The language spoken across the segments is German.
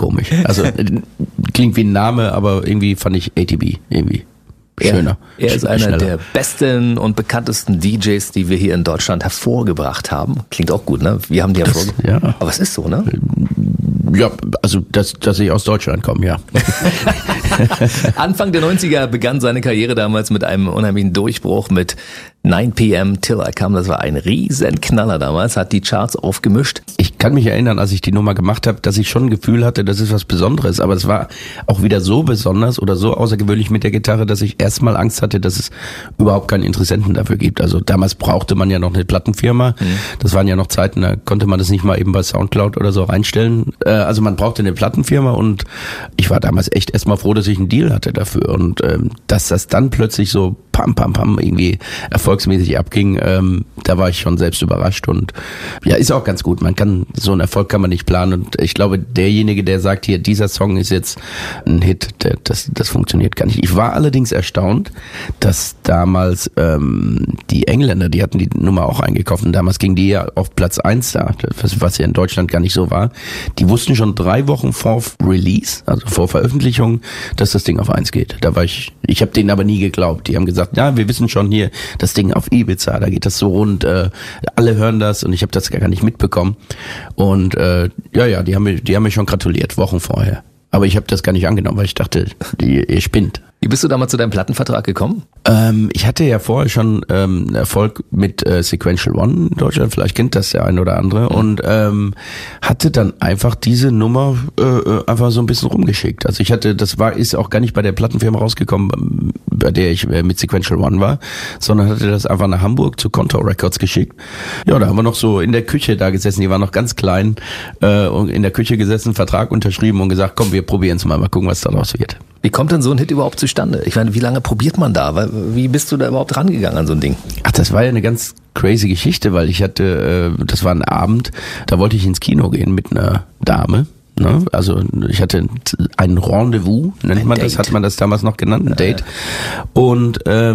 komisch. Also klingt wie ein Name, aber irgendwie fand ich ATB irgendwie schöner. Er ist einer der besten und bekanntesten DJs, die wir hier in Deutschland hervorgebracht haben. Klingt auch gut, ne? Wir haben die hervorgebracht. Ja. Aber es ist so, ne? Ja, also dass ich aus Deutschland komme, ja. Anfang der 90er begann seine Karriere damals mit einem unheimlichen Durchbruch mit 9 p.m. Till I Come. Das war ein riesen Knaller damals, hat die Charts aufgemischt. Ich kann mich erinnern, als ich die Nummer gemacht habe, dass ich schon ein Gefühl hatte, das ist was Besonderes. Aber es war auch wieder so besonders oder so außergewöhnlich mit der Gitarre, dass ich erstmal Angst hatte, dass es überhaupt keinen Interessenten dafür gibt. Also damals brauchte man ja noch eine Plattenfirma. Das waren ja noch Zeiten, da konnte man das nicht mal eben bei Soundcloud oder so reinstellen. Also man brauchte eine Plattenfirma und ich war damals echt erstmal froh, dass ich einen Deal hatte dafür. Und dass das dann plötzlich so pam, pam, pam irgendwie erfolgsmäßig abging, da war ich schon selbst überrascht. Und ja, ist auch ganz gut. So einen Erfolg kann man nicht planen. Und ich glaube, derjenige, der sagt, hier, dieser Song ist jetzt ein Hit, das funktioniert gar nicht. Ich war allerdings erstaunt, dass damals die Engländer, die hatten die Nummer auch eingekauft und damals ging die ja auf Platz 1 da, was ja in Deutschland gar nicht so war. Die wussten schon 3 Wochen vor Release, also vor Veröffentlichung, dass das Ding auf 1 geht. Da war ich habe denen aber nie geglaubt. Die haben gesagt, ja, wir wissen schon hier, das Ding auf Ibiza, da geht das so rund, alle hören das und ich habe das gar nicht mitbekommen. Und die haben mir schon gratuliert, Wochen vorher. Aber ich habe das gar nicht angenommen, weil ich dachte, ihr spinnt. Wie bist du damals zu deinem Plattenvertrag gekommen? Ich hatte ja vorher schon Erfolg mit Sequential One in Deutschland, vielleicht kennt das der ein oder andere, und hatte dann einfach diese Nummer einfach so ein bisschen rumgeschickt. Also ist auch gar nicht bei der Plattenfirma rausgekommen, bei der ich mit Sequential One war, sondern hatte das einfach nach Hamburg zu Contour Records geschickt. Ja, da haben wir noch so in der Küche da gesessen, die waren noch ganz klein, und in der Küche gesessen, Vertrag unterschrieben und gesagt, komm, wir probieren es mal gucken, was daraus wird. Wie kommt denn so ein Hit überhaupt zustande? Ich meine, wie lange probiert man da? Wie bist du da überhaupt rangegangen an so ein Ding? Ach, das war ja eine ganz crazy Geschichte, weil ich hatte, das war ein Abend, da wollte ich ins Kino gehen mit einer Dame. Ne? Also ich hatte ein Rendezvous, hat man das damals noch genannt, ein Date. Und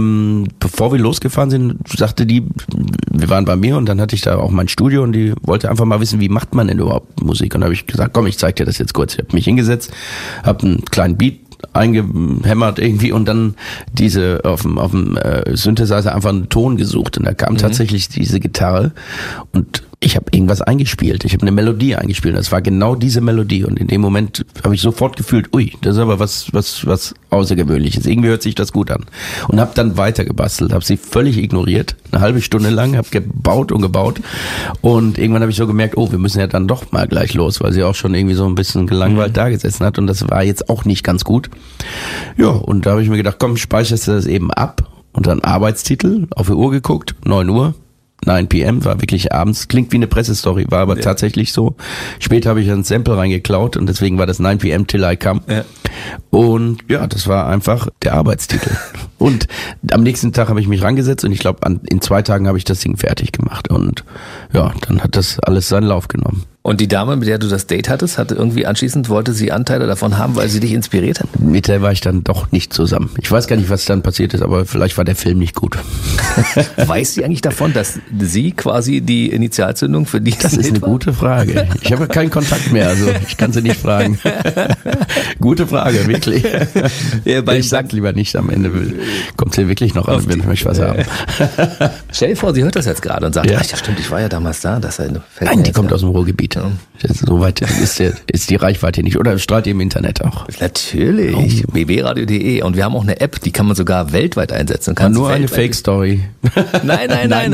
bevor wir losgefahren sind, sagte die, wir waren bei mir und dann hatte ich da auch mein Studio und die wollte einfach mal wissen, wie macht man denn überhaupt Musik? Und da habe ich gesagt, komm, ich zeig dir das jetzt kurz. Ich habe mich hingesetzt, habe einen kleinen Beat eingehämmert irgendwie und dann auf dem Synthesizer einfach einen Ton gesucht und da kam tatsächlich diese Gitarre und ich habe irgendwas eingespielt. Ich habe eine Melodie eingespielt. Das war genau diese Melodie und in dem Moment habe ich sofort gefühlt, ui, das ist aber was Außergewöhnliches. Irgendwie hört sich das gut an. Und habe dann weiter gebastelt, habe sie völlig ignoriert, eine halbe Stunde lang, habe gebaut und gebaut und irgendwann habe ich so gemerkt, oh, wir müssen ja dann doch mal gleich los, weil sie auch schon irgendwie so ein bisschen gelangweilt da gesessen hat und das war jetzt auch nicht ganz gut. Ja, und da habe ich mir gedacht, komm, speicherst du das eben ab und dann Arbeitstitel, auf die Uhr geguckt, 9 Uhr. 9 p.m. war wirklich abends, klingt wie eine Pressestory, war aber tatsächlich so. Später habe ich ein Sample reingeklaut und deswegen war das 9 p.m. Till I Come. Ja. Und ja, das war einfach der Arbeitstitel. Und am nächsten Tag habe ich mich rangesetzt und ich glaube, in 2 Tagen habe ich das Ding fertig gemacht. Und ja, dann hat das alles seinen Lauf genommen. Und die Dame, mit der du das Date hattest, wollte sie Anteile davon haben, weil sie dich inspiriert hat? Mit der war ich dann doch nicht zusammen. Ich weiß gar nicht, was dann passiert ist, aber vielleicht war der Film nicht gut. Weiß sie eigentlich davon, dass sie quasi die Initialzündung für die Das ist eine gute Frage. Ich habe keinen Kontakt mehr, also ich kann sie nicht fragen. Gute Frage, wirklich. Ja, ich sag lieber nicht, am Ende kommt sie wirklich noch an, wenn ich mich was haben. Stell dir vor, sie hört das jetzt gerade und sagt, ja stimmt, ich war ja damals da. Nein, die kommt aus dem Ruhrgebiet. So weit ist die Reichweite nicht. Oder strahlt ihr im Internet auch? Natürlich. bbradio.de. Und wir haben auch eine App, die kann man sogar weltweit einsetzen. Nur eine Fake-Story. Nein.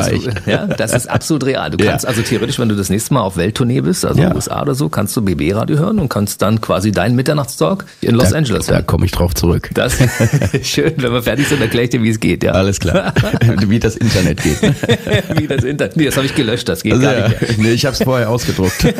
Das ist absolut real. Du kannst also theoretisch, wenn du das nächste Mal auf Welttournee bist, also USA oder so, kannst du BB-Radio hören und kannst dann quasi deinen Mitternachtstalk in Los Angeles hören. Da komme ich drauf zurück. Das schön. Wenn wir fertig sind, erkläre ich dir, wie es geht. Ja. Alles klar. Wie das Internet geht. Wie das Internet. Nee, das habe ich gelöscht. Das geht gar nicht mehr. Nee, ich habe es vorher ausgedruckt.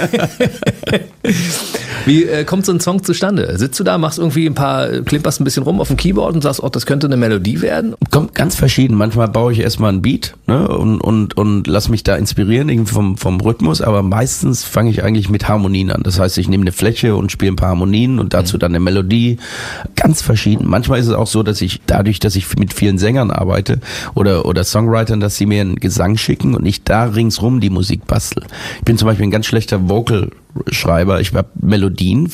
Wie kommt so ein Song zustande? Sitzt du da, klimperst ein bisschen rum auf dem Keyboard und sagst, oh, das könnte eine Melodie werden? Kommt ganz verschieden. Manchmal baue ich erstmal einen Beat, ne, und lass mich da inspirieren irgendwie vom Rhythmus, aber meistens fange ich eigentlich mit Harmonien an. Das heißt, ich nehme eine Fläche und spiele ein paar Harmonien und dazu dann eine Melodie. Ganz verschieden. Manchmal ist es auch so, dass ich mit vielen Sängern arbeite oder Songwritern, dass sie mir einen Gesang schicken und ich da ringsrum die Musik bastel. Ich bin zum Beispiel ein ganz schlechter Vocal-Schreiber. Ich habe Melodien